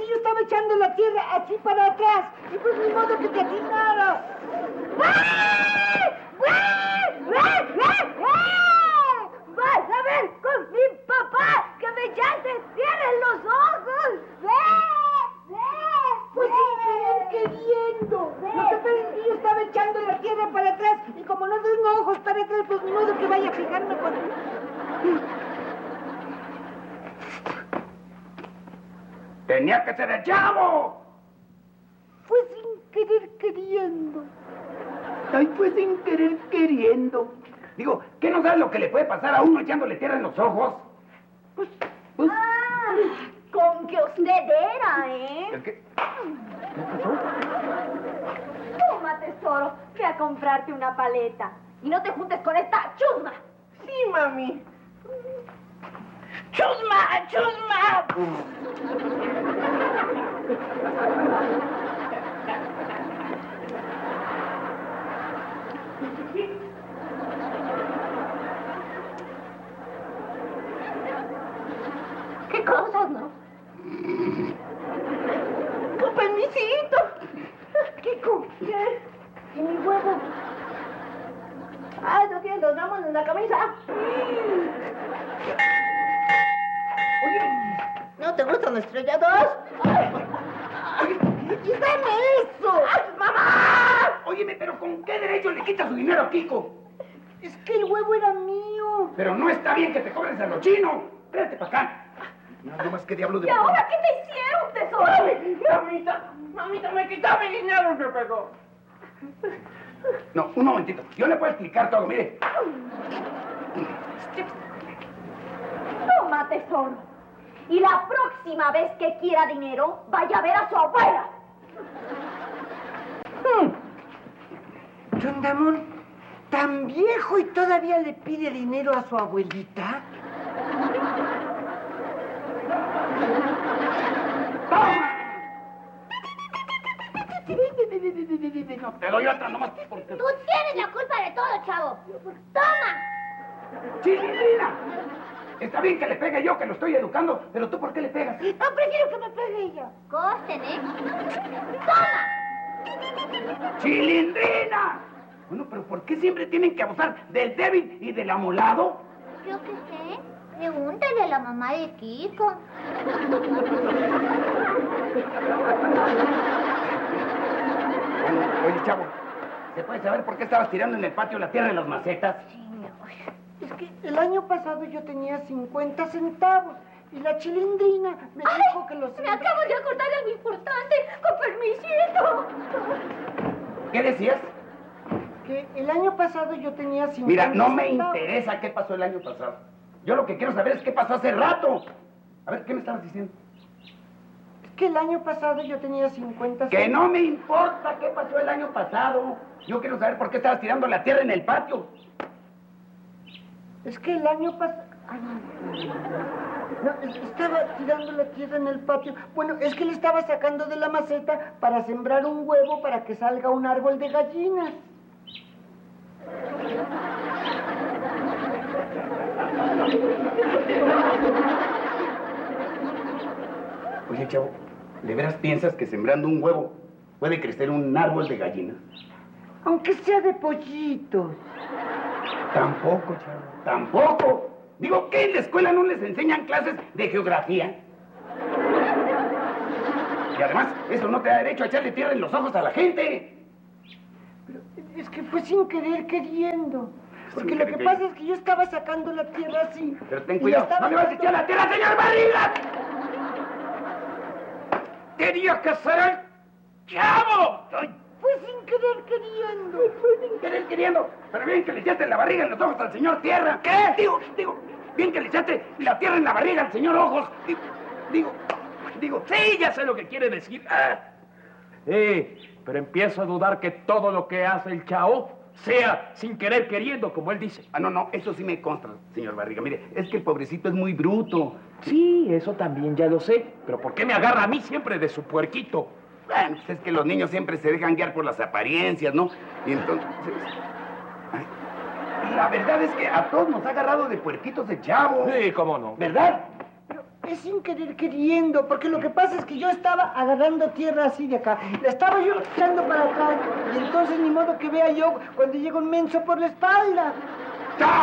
que yo estaba echando la tierra así para atrás. Y pues ni modo que te atinara. ¡Vas a ver con mi papá que me echaste tierra en los ojos! Pues sin queriendo. Lo que pasa es que yo estaba echando la tierra para atrás y como no tengo ojos para atrás, pues ni modo que vaya a fijarme con... ¡Tenía que ser el chavo! Fue sin querer queriendo. Ay, fue sin querer queriendo. Digo, ¿qué no sabes lo que le puede pasar a uno echándole tierra en los ojos? Pues... Ah, con que usted era, ¿eh? ¿El qué? ¿Qué pasó? Toma, tesoro, ve a comprarte una paleta. Y no te juntes con esta chusma. Sí, mami. ¡Chusma! ¡Chusma! ¿Qué cosas, no? ¡Con permisito! ¡Kiko! ¿Qué? ¿Y mi huevo? ¡Ah, no tienes los ramos en la camisa! Oye, ¿No te gustan estrellados? ¡Y dame eso! ¡Ay, mamá! óyeme, pero ¿con qué derecho le quitas su dinero a Kiko? Es que el huevo era mío. Pero no está bien que te cobres a lo chino. Espérate para acá. No más que diablo de... ¿Y ahora qué te hicieron, tesoro? Mamita, me quitó mi dinero, se pegó. No, un momentito. Yo le puedo explicar todo, mire. Toma, tesoro. Y la próxima vez que quiera dinero, vaya a ver a su abuela. Don Damón, ¿tan viejo y todavía le pide dinero a su abuelita? No, te doy otra nomás porque... Tú tienes la culpa de todo, chavo. ¡Toma! ¡Chilindrina! Está bien que le pegue yo, que lo estoy educando, pero ¿tú por qué le pegas? No, prefiero que me pegue ella. Costen, ¿eh? ¡Toma! ¡Chilindrina! Bueno, pero ¿por qué siempre tienen que abusar del débil y del amolado? Yo qué sé. Pregúntale a la mamá de Kiko. Oye, chavo, ¿se puede saber por qué estabas tirando en el patio la tierra de las macetas? Es que el año pasado yo tenía 50 centavos y la Chilindrina me dijo que los... Me acabo de acordar de algo importante. Con permisito. ¿Qué decías? Que el año pasado yo tenía 50 Mira, no me centavos. interesa qué pasó el año pasado. Yo lo que quiero saber es qué pasó hace rato. A ver, ¿qué me estabas diciendo? Es que el año pasado yo tenía 50 centavos. Que no me importa qué pasó el año pasado. Yo quiero saber por qué estabas tirando la tierra en el patio. Es que el año pasado... No, estaba tirando la tierra en el patio. Bueno, es que le estaba sacando de la maceta para sembrar un huevo para que salga un árbol de gallinas. Oye, chavo, ¿de veras piensas que sembrando un huevo puede crecer un árbol de gallinas? Aunque sea de pollitos. Tampoco, chavo, tampoco. Digo, ¿qué en la escuela no les enseñan clases de geografía? Y además, eso no te da derecho a echarle tierra en los ojos a la gente. Pero es que fue sin querer queriendo. Porque Sin lo querer que pasa es que yo estaba sacando la tierra así. Pero ten y cuidado, estaba no le vas a echar la tierra, señor Barriga. ¡Tenía que ser el chavo! Ay, Fue sin querer queriendo. fue sin querer queriendo. Pero bien que le echaste la barriga en los ojos al señor Tierra. ¿Qué? Digo, bien que le echaste la tierra en la barriga al señor Ojos. Digo, Sí, ya sé lo que quiere decir. Pero empiezo a dudar que todo lo que hace el chavo sea sin querer queriendo, como él dice. no, eso sí me consta, señor Barriga. Mire, es que el pobrecito es muy bruto. Sí, eso también ya lo sé. Pero ¿por qué me agarra a mí siempre de su puerquito? Bueno, pues es que los niños siempre se dejan guiar por las apariencias, ¿no? Y entonces... ay, la verdad es que a todos nos ha agarrado de puerquitos el chavo. Sí, cómo no. ¿Verdad? Es sin querer queriendo, porque lo que pasa es que yo estaba agarrando tierra así de acá. La estaba yo echando para atrás. Y entonces ni modo que vea yo cuando llega un menso por la espalda.